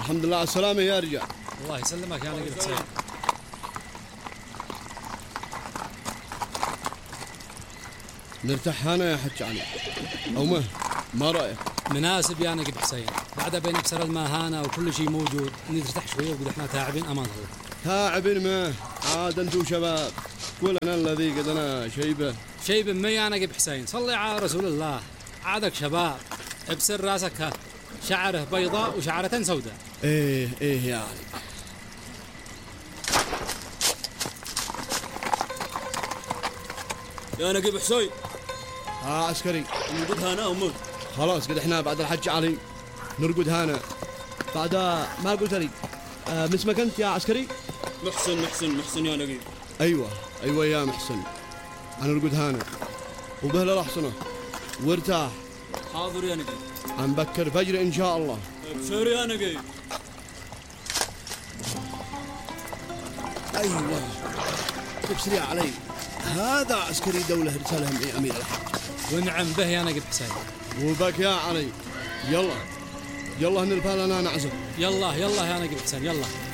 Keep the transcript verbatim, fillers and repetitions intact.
الحمد لله على السلامة يا رجال. الله يسلمك يا نقيب حسين. نرتاح هنا يا حج علي أو ما ما رأيك؟ مناسب يا نقيب حسين، بعد بين بسر الماهانة وكل شيء موجود، نرتاح شوية وقد احنا تعبين أمان الله. تعبين ما عاد انتو شباب، كلنا الذي قدنا شيبة شيب ما يا نقيب حسين، صلي على رسول الله. عادك شباب، ابسر راسك ها، شعره بيضاء وشعرة سوداء. ايه ايه يا علي. يا نقيب حسين. ها عسكري نرقد هنا وموت. خلاص قد احنا بعد الحج علي نرقد هنا. بعد ما قلت لي آه من اسمك انت يا عسكري؟ محسن محسن محسن يا نقيب. ايوه ايوه يا محسن، هنرقد هنا وبهلا الاحصنه وارتاح. حاضر يا نقيب. عن بكر فجر ان شاء الله. ابشر يا نقيب. ايوه تبصر يا علي، هذا عسكري دولة رسالهم إيه أمير الحج. ونعم به يا نقيب حسين. وبك يا علي، يلا يلا نرفع لنا نعزب. يلا يلا يا نقيب حسين يلا.